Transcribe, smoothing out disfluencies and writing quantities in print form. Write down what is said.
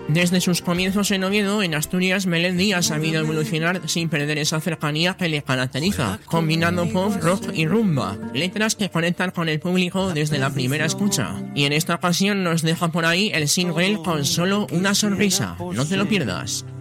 Desde sus comienzos en Oviedo, en Asturias, Melendi ha sabido evolucionar sin perder esa cercanía que le caracteriza, combinando pop, rock y rumba, letras que conectan con el público desde la primera escucha. Y en esta ocasión nos deja por ahí el single Con solo una sonrisa. No te lo pierdas.